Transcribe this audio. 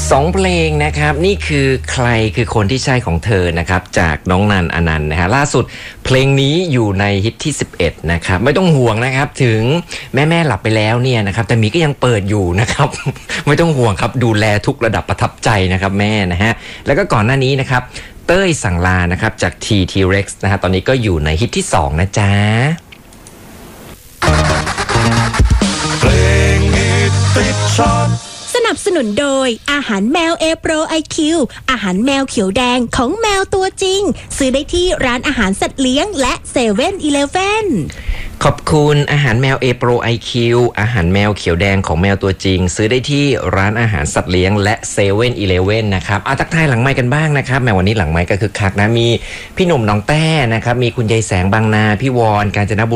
2 เพลงนะครับนี่คือใครคือคนที่ใช่ของเธอนะครับจากน้องนันอนันต์นะฮะล่าสุดเพลงนี้อยู่ในฮิตที่11นะครับไม่ต้องห่วงนะครับถึงแม่หลับไปแล้วเนี่ยนะครับแต่มีก็ยังเปิดอยู่นะครับ ไม่ต้องห่วงครับดูแลทุกระดับประทับใจนะครับแม่นะฮะแล้วก็ก่อนหน้านี้นะครับเต้ยสั่งลานะครับจาก T-Rex นะฮะตอนนี้ก็อยู่ในฮิตที่2นะจ๊ะเพลงฮิตติดชาร์ตสนับสนุนโดยอาหารแมว A Pro IQ อาหารแมวเขียวแดงของแมวตัวจริงซื้อได้ที่ร้านอาหารสัตว์เลี้ยงและ7-Eleven ขอบคุณอาหารแมว A Pro IQ อาหารแมวเขียวแดงของแมวตัวจริงซื้อได้ที่ร้านอาหารสัตว์เลี้ยงและ7-Eleven นะครับทักทายหลังไมค์กันบ้างนะครับแม้วันนี้หลังไมค์ก็คึกคักนะมีพี่หนุ่มน้องแต้นะครับมีคุณยายแสงบางนาพี่วอนกาญจนบุรี